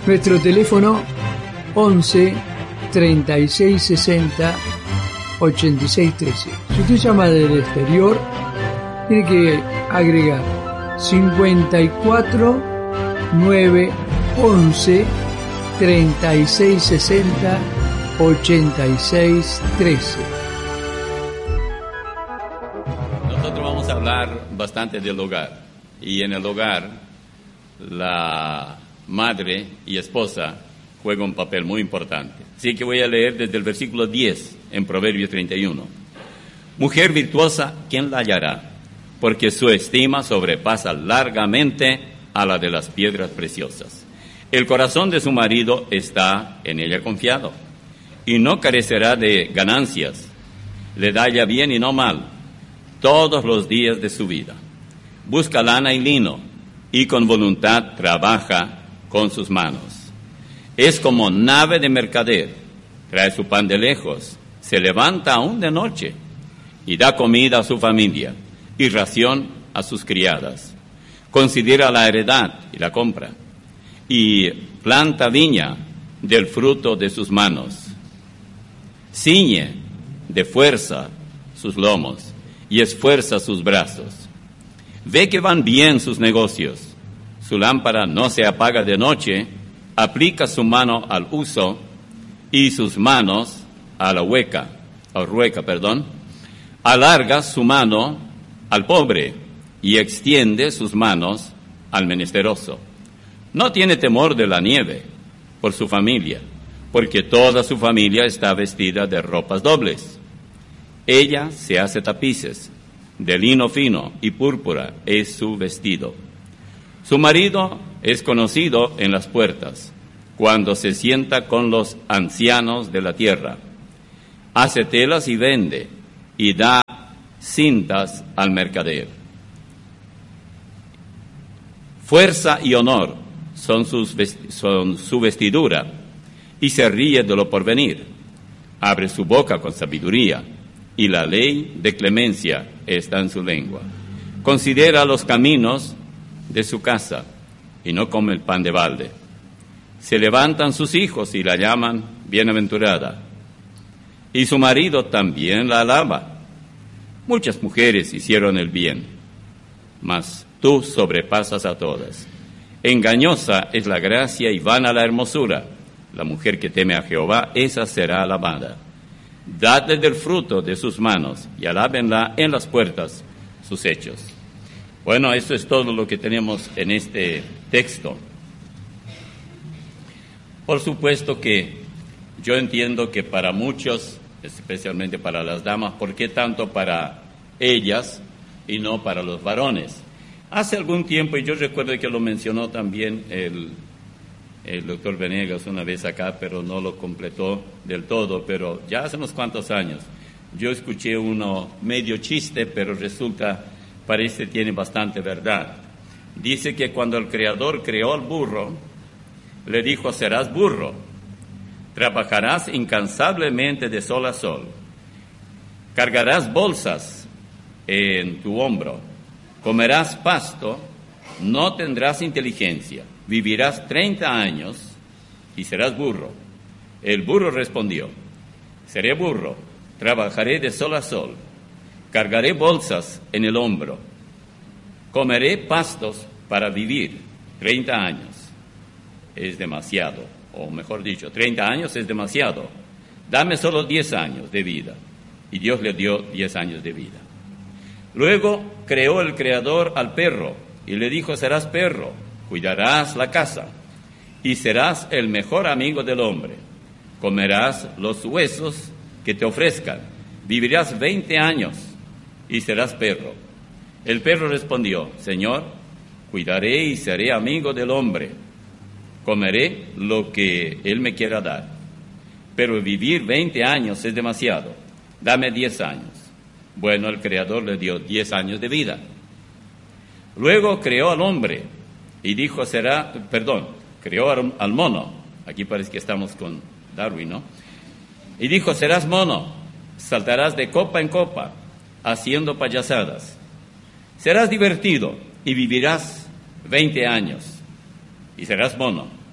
Nuestro teléfono 11 36 60 86 13. Si usted llama del exterior, tiene que agregar 54 9 11 36 60 86 13. Nosotros vamos a hablar bastante del hogar. Y en el hogar, la madre y esposa juegan un papel muy importante. Así que voy a leer desde el versículo 10 en Proverbios 31. Mujer virtuosa, ¿quién la hallará? Porque su estima sobrepasa largamente a la de las piedras preciosas. El corazón de su marido está en ella confiado, y no carecerá de ganancias. Le da ella bien y no mal, todos los días de su vida. Busca lana y lino, y con voluntad trabaja con sus manos. Es como nave de mercader, trae su pan de lejos, se levanta aún de noche, y da comida a su familia, y ración a sus criadas. Considera la heredad y la compra, y planta viña del fruto de sus manos. Ciñe de fuerza sus lomos, y esfuerza sus brazos. Ve que van bien sus negocios, su lámpara no se apaga de noche, aplica su mano al uso y sus manos a la rueca, alarga su mano al pobre y extiende sus manos al menesteroso. No tiene temor de la nieve por su familia, porque toda su familia está vestida de ropas dobles. Ella se hace tapices de lino fino y púrpura es su vestido. Su marido es conocido en las puertas, cuando se sienta con los ancianos de la tierra. Hace telas y vende, y da cintas al mercader. Fuerza y honor son su vestidura, y se ríe de lo porvenir. Abre su boca con sabiduría, y la ley de clemencia está en su lengua. Considera los caminos de su casa, y no come el pan de balde. Se levantan sus hijos y la llaman bienaventurada, y su marido también la alaba. Muchas mujeres hicieron el bien, mas tú sobrepasas a todas. Engañosa es la gracia y vana la hermosura. La mujer que teme a Jehová, esa será alabada. Dadle del fruto de sus manos y alábenla en las puertas sus hechos. Bueno, eso es todo lo que tenemos en este texto. Por supuesto que yo entiendo que para muchos, especialmente para las damas, ¿por qué tanto para ellas y no para los varones? Hace algún tiempo, y yo recuerdo que lo mencionó también el doctor Venegas una vez acá, pero no lo completó del todo, pero ya hace unos cuantos años, yo escuché uno medio chiste, pero parece tiene bastante verdad. Dice que cuando el Creador creó al burro, le dijo: serás burro, trabajarás incansablemente de sol a sol, cargarás bolsas en tu hombro, comerás pasto, no tendrás inteligencia, vivirás 30 años y serás burro. El burro respondió: seré burro, trabajaré de sol a sol, cargaré bolsas en el hombro, comeré pastos para vivir 30 años. Es demasiado, o mejor dicho, 30 años es demasiado. Dame solo 10 años de vida. Y Dios le dio 10 años de vida. Luego creó el Creador al perro y le dijo: serás perro, cuidarás la casa y serás el mejor amigo del hombre. Comerás los huesos que te ofrezcan, vivirás 20 años y serás perro. El perro respondió: Señor, cuidaré y seré amigo del hombre. Comeré lo que él me quiera dar. Pero vivir 20 años es demasiado. Dame 10 años. Bueno, el Creador le dio 10 años de vida. Luego creó al hombre y dijo: creó al mono. Aquí parece que estamos con Darwin, ¿no? Y dijo: serás mono, saltarás de copa en copa, haciendo payasadas. Serás divertido y vivirás 20 años y serás mono.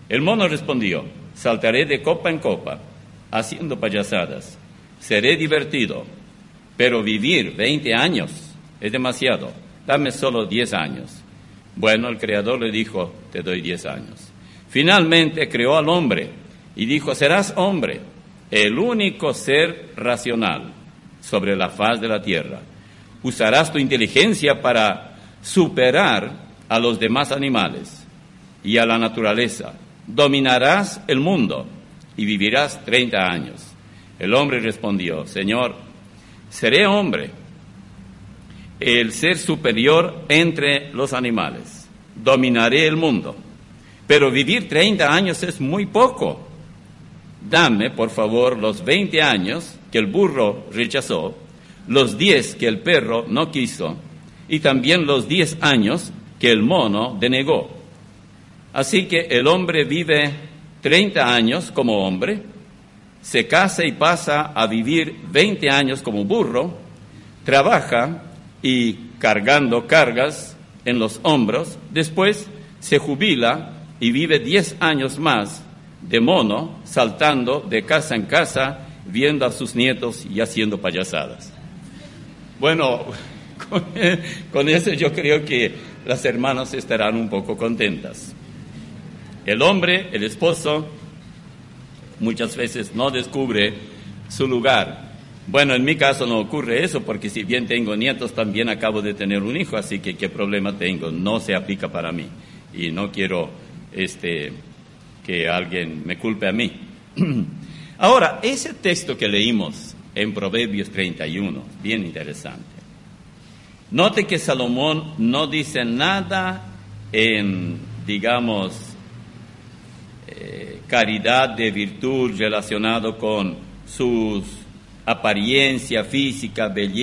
El mono respondió: saltaré de copa en copa, haciendo payasadas. Seré divertido, pero vivir 20 años es demasiado. Dame solo 10 años. Bueno, el Creador le dijo: te doy 10 años. Finalmente creó al hombre y dijo: serás hombre, el único ser racional sobre la faz de la tierra. Usarás tu inteligencia para superar a los demás animales y a la naturaleza. Dominarás el mundo y vivirás 30 años. El hombre respondió: Señor, seré hombre, el ser superior entre los animales. Dominaré el mundo. Pero vivir 30 años es muy poco. Dame, por favor, los 20 años que el burro rechazó, los 10 que el perro no quiso, y también los 10 años que el mono denegó. Así que el hombre vive 30 años como hombre, se casa y pasa a vivir 20 años como burro, trabaja y cargando cargas en los hombros, después se jubila y vive 10 años más de mono, saltando de casa en casa, viendo a sus nietos y haciendo payasadas. Bueno, con eso yo creo que las hermanas estarán un poco contentas. El hombre, el esposo, muchas veces no descubre su lugar. Bueno, en mi caso no ocurre eso, porque si bien tengo nietos, también acabo de tener un hijo, así que ¿qué problema tengo? No se aplica para mí, y no quiero que alguien me culpe a mí. Ahora, ese texto que leímos en Proverbios 31, bien interesante. Note que Salomón no dice nada en, digamos, caridad de virtud relacionado con su apariencia física, belleza,